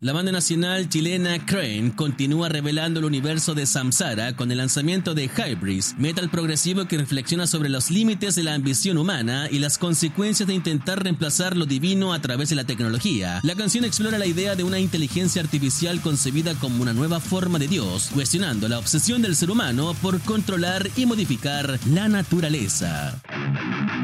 La banda nacional chilena Crane continúa revelando el universo de Samsara con el lanzamiento de Hybris, metal progresivo que reflexiona sobre los límites de la ambición humana y las consecuencias de intentar reemplazar lo divino a través de la tecnología. La canción explora la idea de una inteligencia artificial concebida como una nueva forma de Dios, cuestionando la obsesión del ser humano por controlar y modificar la naturaleza.